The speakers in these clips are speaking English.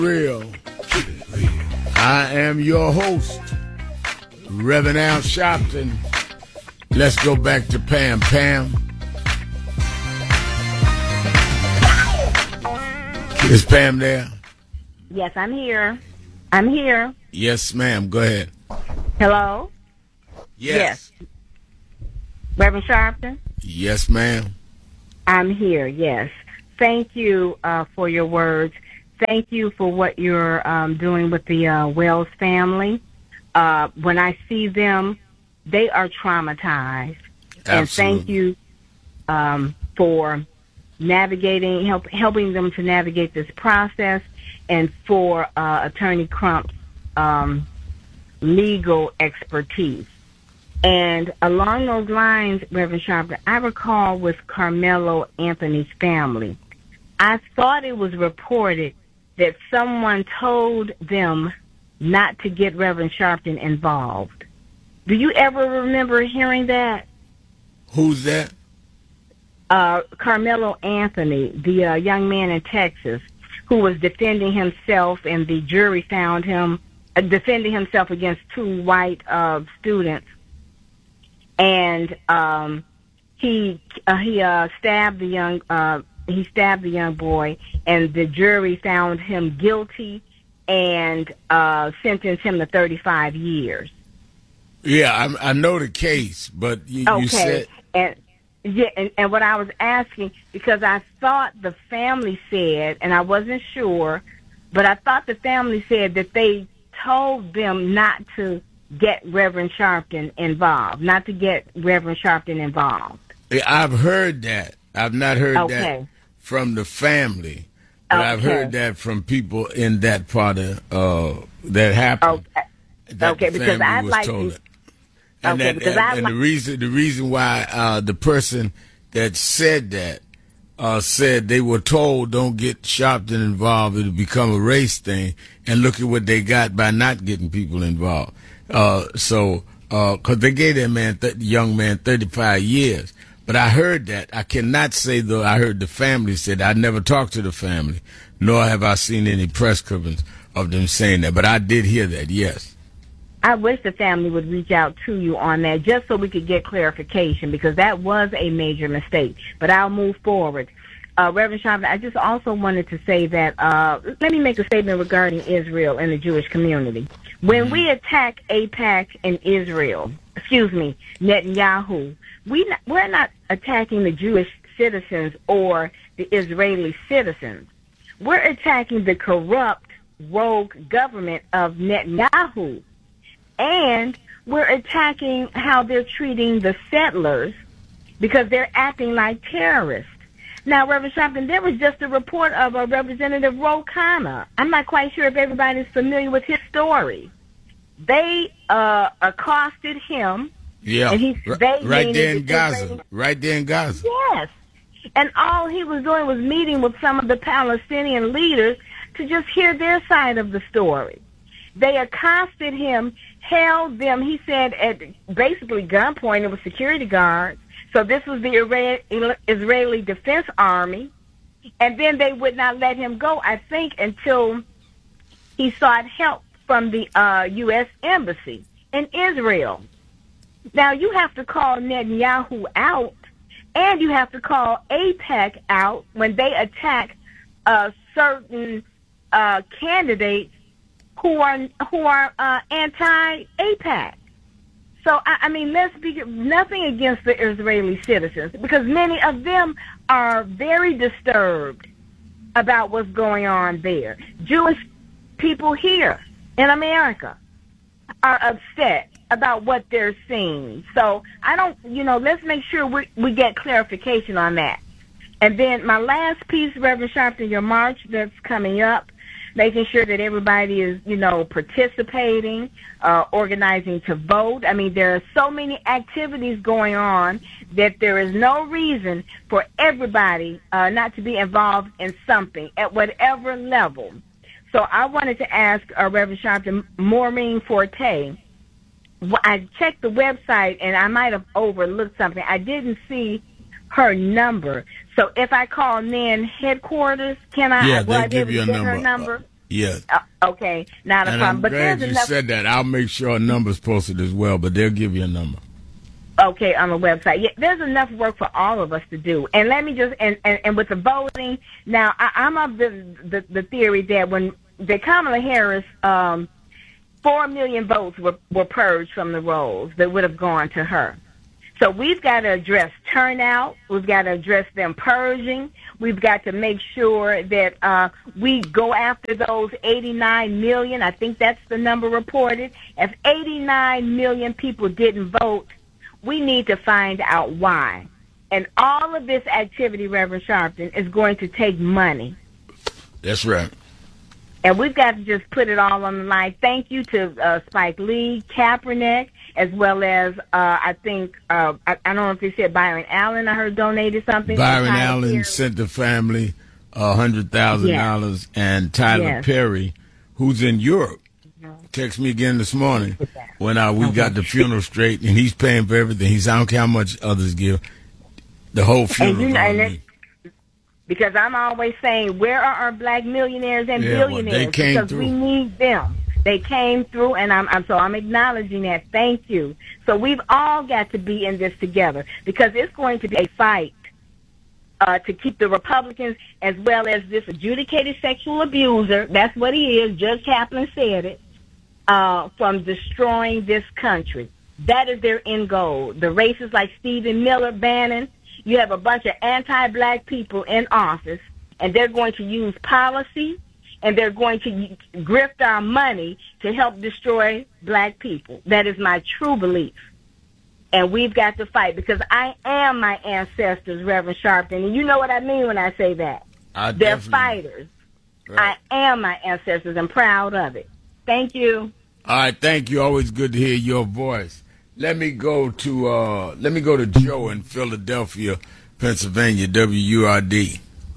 Real. I am your host, Reverend Al Sharpton. Let's go back to Pam. Pam. Is Pam there? Yes, I'm here. I'm here. Yes, ma'am. Go ahead. Hello? Yes. Reverend Sharpton? Yes, ma'am. I'm here, yes. Thank you for your words. Thank you for what you're doing with the Wells family. When I see them, they are traumatized. Absolutely. And thank you for navigating, helping them to navigate this process, and for Attorney Crump's legal expertise. And along those lines, Reverend Sharpton, I recall with Carmelo Anthony's family, I thought it was reported that someone told them not to get Reverend Sharpton involved. Do you ever remember hearing that? Who's that? Carmelo Anthony, the young man in Texas who was defending himself, and the jury found him defending himself against two white students. And he stabbed the young boy, and the jury found him guilty and sentenced him to 35 years. Yeah, I know the case, but you said... And what I was asking, because I thought the family said, and I wasn't sure, but I thought the family said that they told them not to get Reverend Sharpton involved, I've heard that. I've not heard that from the family, but I've heard that from people in that part of that happened. Okay, because I'd like to. And the reason why the person that said that said they were told don't get Sharpton involved, it'll become a race thing, and look at what they got by not getting people involved. Because they gave that young man 35 years. But I heard that. I cannot say, though, I heard the family said. I never talked to the family, nor have I seen any press clippings of them saying that. But I did hear that, yes. I wish the family would reach out to you on that just so we could get clarification, because that was a major mistake. But I'll move forward. Reverend Sharpton, I just also wanted to say that, let me make a statement regarding Israel and the Jewish community. When we attack AIPAC and Netanyahu, we're not attacking the Jewish citizens or the Israeli citizens. We're attacking the corrupt, rogue government of Netanyahu. And we're attacking how they're treating the settlers because they're acting like terrorists. Now, Reverend Sharpton, there was just a report of a Representative Ro Khanna. I'm not quite sure if everybody's familiar with his story. They accosted him. Yeah, and right there in Gaza. Right there in Gaza. Yes. And all he was doing was meeting with some of the Palestinian leaders to just hear their side of the story. They accosted him, held them, he said, at basically gunpoint. It was security guards. So this was the Israeli Defense Army. And then they would not let him go, I think, until he sought help from the U.S. Embassy in Israel. Now, you have to call Netanyahu out, and you have to call AIPAC out when they attack certain candidates who are anti-AIPAC. So, I mean, let's be nothing against the Israeli citizens, because many of them are very disturbed about what's going on there. Jewish people here in America are upset about what they're seeing. So, let's make sure we get clarification on that. And then my last piece, Reverend Sharpton, your march that's coming up, making sure that everybody is, participating, organizing to vote. I mean, there are so many activities going on that there is no reason for everybody not to be involved in something at whatever level. So I wanted to ask Reverend Sharpton, Maureen Forte, I checked the website and I might have overlooked something. I didn't see her number. So if I call NAN headquarters, can I? Yeah, they'll give you a number. Her number? Yes. Okay, not a problem. I'm glad you said that. I'll make sure a number's posted as well, but they'll give you a number. Okay, on the website. Yeah, there's enough work for all of us to do. And let me just and with the voting, now I'm of the theory that when the Kamala Harris 4 million votes were purged from the rolls that would have gone to her. So we've got to address turnout. We've got to address them purging. We've got to make sure that we go after those 89 million. I think that's the number reported. If 89 million people didn't vote, we need to find out why. And all of this activity, Reverend Sharpton, is going to take money. That's right. And we've got to just put it all on the line. Thank you to Spike Lee, Kaepernick, as well as I think I don't know if they said Byron Allen. I heard donated something. Byron Allen sent the family $100,000, and Tyler Perry, who's in Europe, texted me again this morning when we got the funeral straight, and he's paying for everything. He said, I don't care how much others give, the whole funeral. Because I'm always saying, where are our black millionaires and billionaires? Because we need them. They came through, and I'm acknowledging that. Thank you. So we've all got to be in this together, because it's going to be a fight to keep the Republicans, as well as this adjudicated sexual abuser, that's what he is, Judge Kaplan said it, from destroying this country. That is their end goal. The racists like Stephen Miller, Bannon, you have a bunch of anti-black people in office, and they're going to use policy, and they're going to grift our money to help destroy black people. That is my true belief. And we've got to fight, because I am my ancestors, Reverend Sharpton, and you know what I mean when I say that. They're fighters. Right. I am my ancestors. I'm proud of it. Thank you. All right, thank you. Always good to hear your voice. Let me go to Joe in Philadelphia, Pennsylvania, WURD.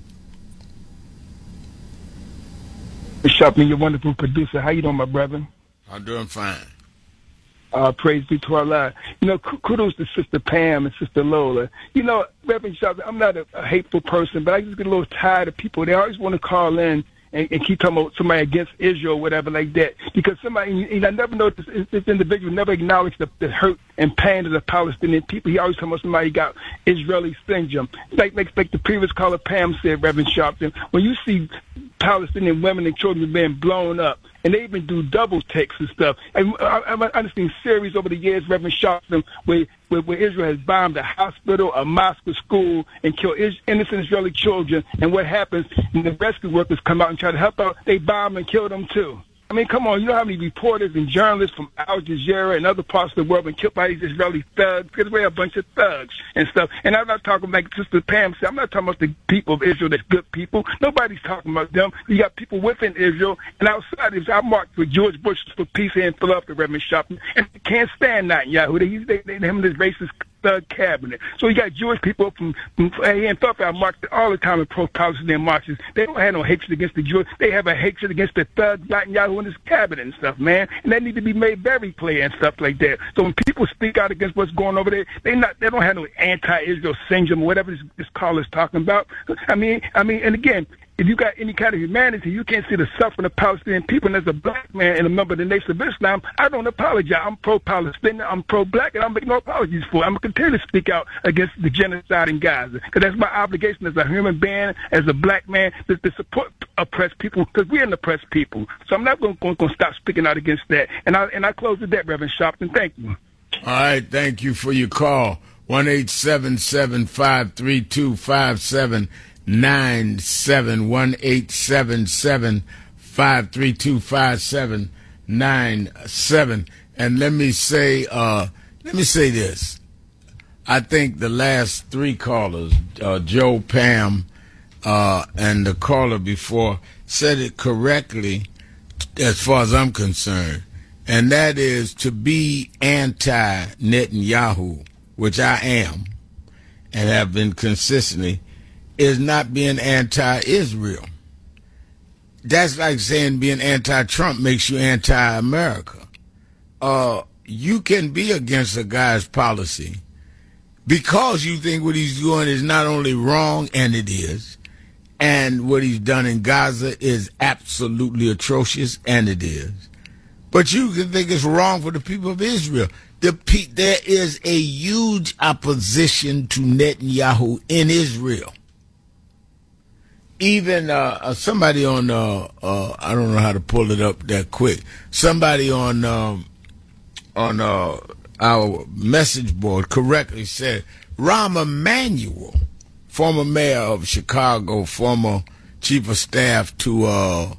Sharpton, you're a wonderful producer. How you doing, my brother? I'm doing fine. Praise be to Allah. Kudos to Sister Pam and Sister Lola. Reverend Sharpton, I'm not a hateful person, but I just get a little tired of people. They always want to call in and keep talking about somebody against Israel or whatever like that. Because somebody, I never know this individual never acknowledged the hurt and pain of the Palestinian people. He always talking about somebody got Israeli syndrome. Like the previous caller Pam said, Reverend Sharpton, when you see Palestinian women and children being blown up, and they even do double takes and stuff. And I've seen series over the years, Reverend Sharpton, where Israel has bombed a hospital, a mosque, a school, and killed innocent Israeli children. And what happens when the rescue workers come out and try to help out, they bomb and kill them too. I mean, come on, you know how many reporters and journalists from Al Jazeera and other parts of the world been killed by these Israeli thugs? Because we're a bunch of thugs and stuff. And I'm not talking like Sister Pam said, I'm not talking about the people of Israel that's good people. Nobody's talking about them. You got people within Israel and outside Israel. I marked for George Bush for peace here in Philadelphia, Reverend Sharpton, and they can't stand Netanyahu. They him and his racist thug cabinet. So you got Jewish people from here in Philadelphia. I marked all the time in pro-Palestinian marches. They don't have no hatred against the Jews. They have a hatred against the thug Netanyahu and his cabinet and stuff, man. And that need to be made very clear and stuff like that. So when people speak out against what's going over there, they don't have no anti-Israel syndrome or whatever this caller's talking about. I mean, and again, if you got any kind of humanity, you can't see the suffering of Palestinian people. And as a black man and a member of the Nation of Islam, I don't apologize. I'm pro-Palestinian, I'm pro-black, and I'm making no apologies for it. I'm going to continue to speak out against the genocide in Gaza, because that's my obligation as a human being, as a black man, to support oppressed people, because we're an oppressed people. So I'm not going to stop speaking out against that. And I close with that, Reverend Sharpton. Thank you. All right, thank you for your call. 1-877-532-5797 1-877-532-5797. And let me say this. I think the last three callers, Joe, Pam, and the caller before, said it correctly as far as I'm concerned. And that is to be anti-Netanyahu, which I am and have been consistently, is not being anti-Israel. That's like saying being anti-Trump makes you anti-America. You can be against a guy's policy because you think what he's doing is not only wrong, and it is, and what he's done in Gaza is absolutely atrocious, and it is. But you can think it's wrong for the people of Israel. There is a huge opposition to Netanyahu in Israel. Even somebody on, I don't know how to pull it up that quick. Somebody on our message board correctly said Rahm Emanuel, former mayor of Chicago, former chief of staff to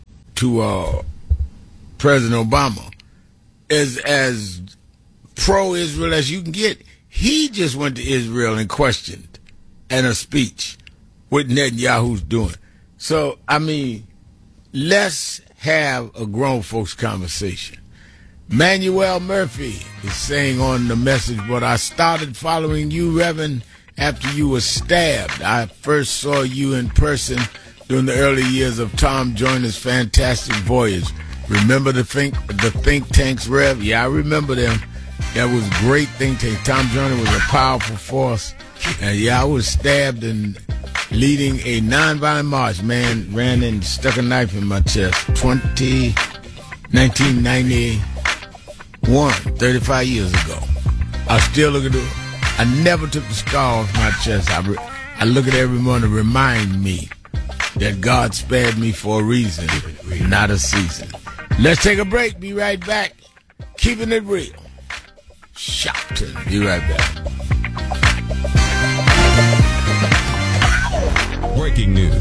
President Obama, is as pro-Israel as you can get. He just went to Israel and questioned in a speech what Netanyahu's doing. So, I mean, let's have a grown folks conversation. Manuel Murphy is saying on the message board, I started following you, Reverend, after you were stabbed. I first saw you in person during the early years of Tom Joyner's Fantastic Voyage. Remember the think tanks, Rev? Yeah, I remember them. That was a great think tank. Tom Joyner was a powerful force. And yeah, I was stabbed and leading a nonviolent march. Man ran and stuck a knife in my chest. 1991, 35 years ago. I still look at it. I never took the scar off my chest. I look at it every morning to remind me that God spared me for a reason, not a season. Let's take a break. Be right back. Keeping it real. Shopton. Be right back. Breaking news.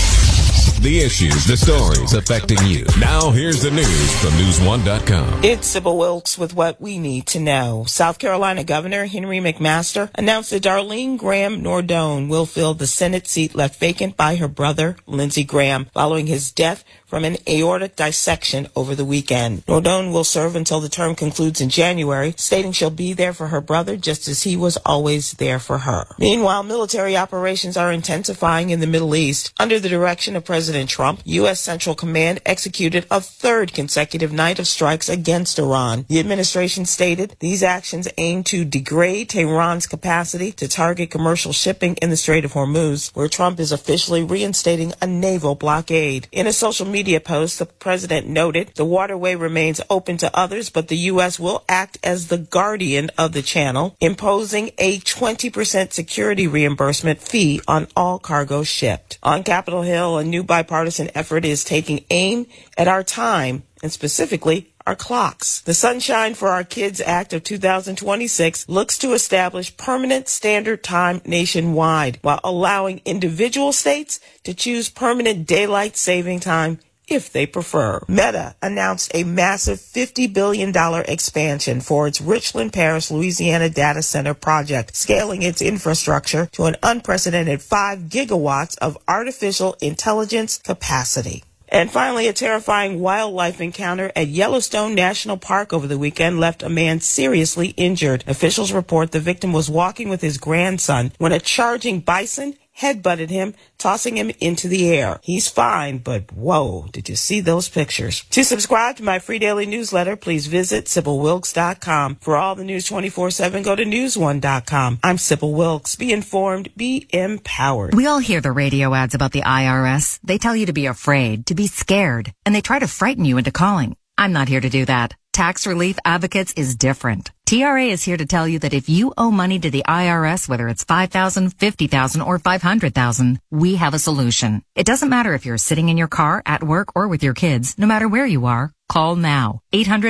The issues, the stories affecting you. Now here's the news from News1.com. It's Sybil Wilkes with what we need to know. South Carolina Governor Henry McMaster announced that Darlene Graham Nordone will fill the Senate seat left vacant by her brother, Lindsey Graham, following his death from an aortic dissection over the weekend. Nordone will serve until the term concludes in January, stating she'll be there for her brother just as he was always there for her. Meanwhile, military operations are intensifying in the Middle East. Under the direction of President Trump, U.S. Central Command executed a third consecutive night of strikes against Iran. The administration stated these actions aim to degrade Tehran's capacity to target commercial shipping in the Strait of Hormuz, where Trump is officially reinstating a naval blockade. In a social media post, the president noted the waterway remains open to others, but the U.S. will act as the guardian of the channel, imposing a 20% security reimbursement fee on all cargo shipped. On Capitol Hill, a new bipartisan effort is taking aim at our time, and specifically our clocks. The Sunshine for Our Kids Act of 2026 looks to establish permanent standard time nationwide while allowing individual states to choose permanent daylight saving time if they prefer. Meta announced a massive $50 billion expansion for its Richland Parish, Louisiana data center project, scaling its infrastructure to an unprecedented 5 gigawatts of artificial intelligence capacity. And finally, a terrifying wildlife encounter at Yellowstone National Park over the weekend left a man seriously injured. Officials report the victim was walking with his grandson when a charging bison headbutted him, tossing him into the air. He's fine, but whoa, did you see those pictures? To subscribe to my free daily newsletter, please visit SybilWilkes.com. For all the news 24/7, go to News1.com. I'm Sybil Wilkes. Be informed, be empowered. We all hear the radio ads about the IRS. They tell you to be afraid, to be scared, and they try to frighten you into calling. I'm not here to do that. Tax Relief Advocates is different. TRA is here to tell you that if you owe money to the IRS, whether it's $5,000, $50,000, or $500,000, we have a solution. It doesn't matter if you're sitting in your car, at work, or with your kids. No matter where you are, call now.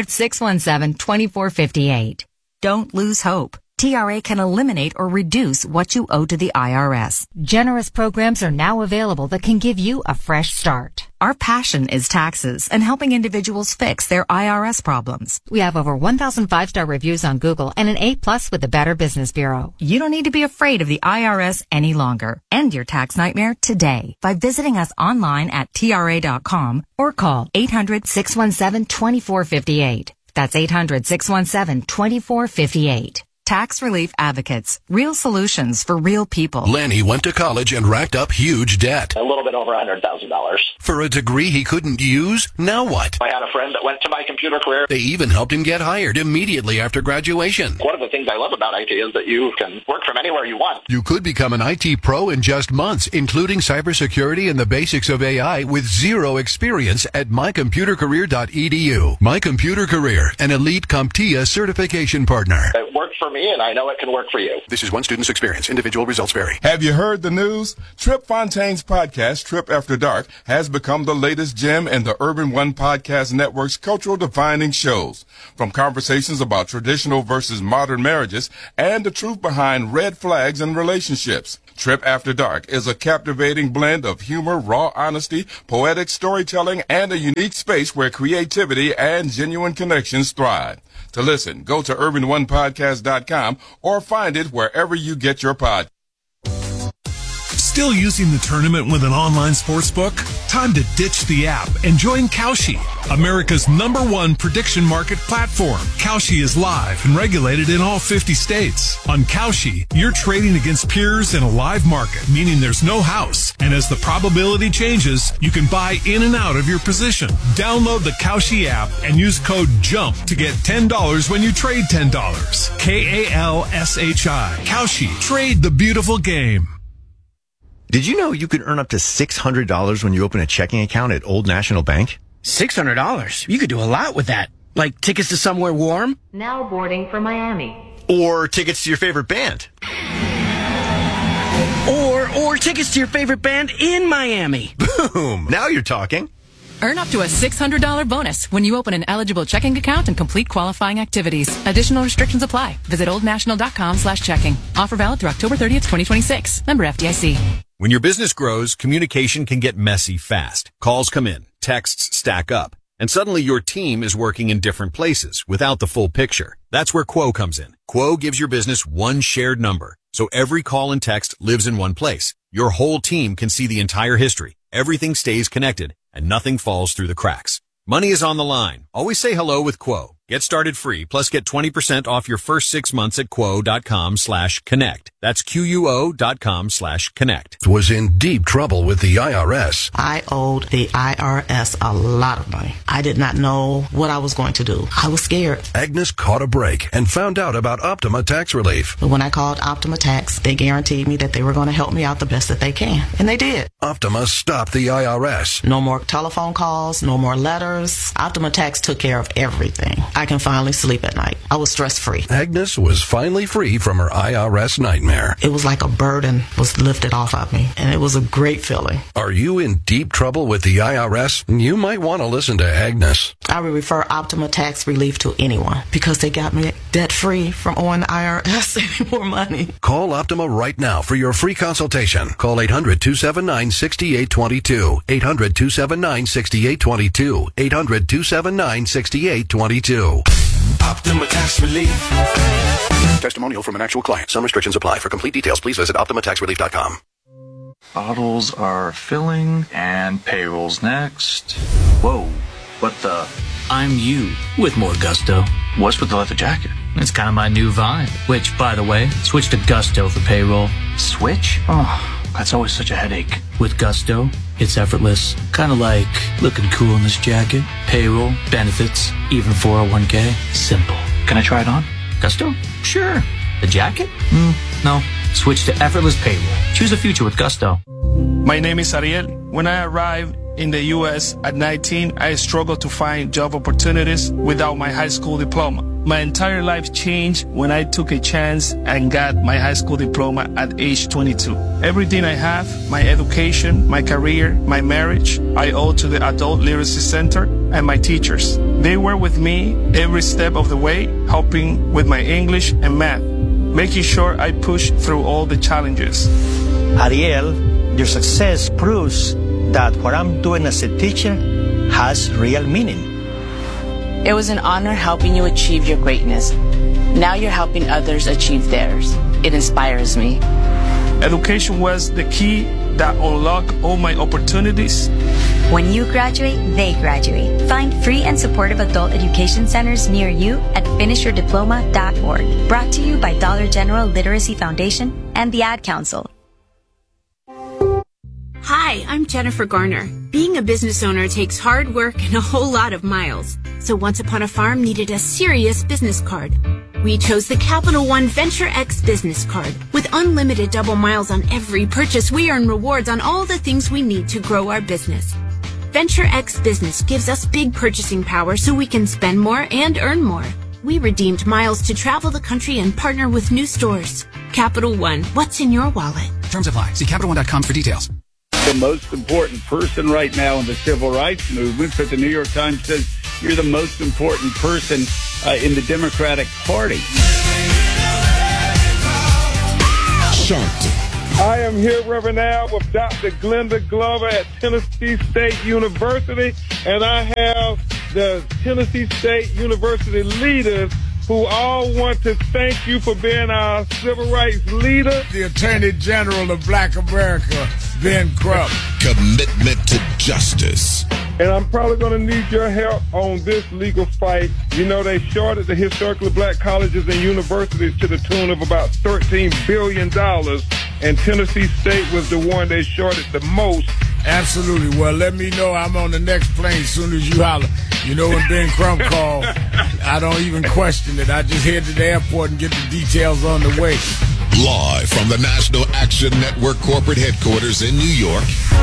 800-617-2458. Don't lose hope. TRA can eliminate or reduce what you owe to the IRS. Generous programs are now available that can give you a fresh start. Our passion is taxes and helping individuals fix their IRS problems. We have over 1,000 5-star reviews on Google and an A+ with the Better Business Bureau. You don't need to be afraid of the IRS any longer. End your tax nightmare today by visiting us online at TRA.com or call 800-617-2458. That's 800-617-2458. Tax Relief Advocates. Real solutions for real people. Lanny went to college and racked up huge debt. A little bit over $100,000. For a degree he couldn't use? Now what? I had a friend that went to My Computer Career. They even helped him get hired immediately after graduation. One of the things I love about IT is that you can work from anywhere you want. You could become an IT pro in just months, including cybersecurity and the basics of AI with zero experience at mycomputercareer.edu. My Computer Career, an elite CompTIA certification partner. It worked for me, and I know it can work for you. This is one student's experience. Individual results vary. Have you heard the news? Trip Fontaine's podcast, Trip After Dark, has become the latest gem in the Urban One Podcast Network's cultural defining shows. From conversations about traditional versus modern marriages and the truth behind red flags in relationships. Trip After Dark is a captivating blend of humor, raw honesty, poetic storytelling, and a unique space where creativity and genuine connections thrive. To listen, go to urbanonepodcast.com or find it wherever you get your podcast. Still using the tournament with an online sportsbook? Time to ditch the app and join Kalshi, America's #1 prediction market platform. Kalshi is live and regulated in all 50 states. On Kalshi, you're trading against peers in a live market, meaning there's no house. And as the probability changes, you can buy in and out of your position. Download the Kalshi app and use code JUMP to get $10 when you trade $10. KALSHI. Kalshi. Trade the beautiful game. Did you know you could earn up to $600 when you open a checking account at Old National Bank? $600? You could do a lot with that. Like tickets to somewhere warm? Now boarding for Miami. Or tickets to your favorite band. Or tickets to your favorite band in Miami. Boom! Now you're talking. Earn up to a $600 bonus when you open an eligible checking account and complete qualifying activities. Additional restrictions apply. Visit oldnational.com/checking. Offer valid through October 30th, 2026. Member FDIC. When your business grows, communication can get messy fast. Calls come in, texts stack up, and suddenly your team is working in different places without the full picture. That's where Quo comes in. Quo gives your business one shared number, so every call and text lives in one place. Your whole team can see the entire history. Everything stays connected, and nothing falls through the cracks. Money is on the line. Always say hello with Quo. Get started free, plus get 20% off your first 6 months at quo.com/connect. That's QUO.com/connect. Was in deep trouble with the IRS. I owed the IRS a lot of money. I did not know what I was going to do. I was scared. Agnes caught a break and found out about Optima Tax Relief. But when I called Optima Tax, they guaranteed me that they were going to help me out the best that they can. And they did. Optima stopped the IRS. No more telephone calls, no more letters. Optima Tax took care of everything. I can finally sleep at night. I was stress-free. Agnes was finally free from her IRS nightmare. It was like a burden was lifted off of me, and it was a great feeling. Are you in deep trouble with the IRS? You might want to listen to Agnes. I would refer Optima Tax Relief to anyone because they got me debt-free from owing the IRS any more money. Call Optima right now for your free consultation. Call 800-279-6822. 800-279-6822. 800-279-6822. Optima Tax Relief. Testimonial from an actual client. Some restrictions apply. For complete details, please visit OptimaTaxRelief.com. Bottles are filling and payroll's next. Whoa, what the? I'm you with more gusto. What's with the leather jacket? It's kind of my new vibe. Which, by the way, switch to Gusto for payroll. Switch? Oh, that's always such a headache. With Gusto, it's effortless. Kind of like looking cool in this jacket. Payroll, benefits, even 401k. Simple. Can I try it on? Gusto? Sure. The jacket? No. Switch to effortless payroll. Choose a future with Gusto. My name is Ariel. When I arrived in the U.S. at 19, I struggled to find job opportunities without my high school diploma. My entire life changed when I took a chance and got my high school diploma at age 22. Everything I have, my education, my career, my marriage, I owe to the Adult Literacy Center and my teachers. They were with me every step of the way, helping with my English and math, making sure I pushed through all the challenges. Ariel, your success proves that what I'm doing as a teacher has real meaning. It was an honor helping you achieve your greatness. Now you're helping others achieve theirs. It inspires me. Education was the key that unlocked all my opportunities When you graduate, they graduate. Find free and supportive adult education centers near you at finishyourdiploma.org. Brought to you by Dollar General Literacy Foundation and the Ad Council. Hi, I'm Jennifer Garner. Being a business owner takes hard work and a whole lot of miles. So Once Upon a Farm needed a serious business card. We chose the Capital One Venture X business card. With unlimited double miles on every purchase, we earn rewards on all the things we need to grow our business. Venture X Business gives us big purchasing power so we can spend more and earn more. We redeemed miles to travel the country and partner with new stores. Capital One, what's in your wallet? Terms apply. See CapitalOne.com for details. The most important person right now in the civil rights movement, but the New York Times says you're the most important person in the Democratic Party. Sharpton. I am here, Reverend Al, with Dr. Glenda Glover at Tennessee State University, and I have the Tennessee State University leaders who all want to thank you for being our civil rights leader. The Attorney General of Black America, Ben Crump. Commitment to justice. And I'm probably going to need your help on this legal fight. You know, they shorted the historically black colleges and universities to the tune of about $13 billion, and Tennessee State was the one they shorted the most. Absolutely. Well, let me know. I'm on the next plane as soon as you holler. You know, when Ben Crump called, I don't even question it. I just head to the airport and get the details on the way. Live from the National Action Network corporate headquarters in New York.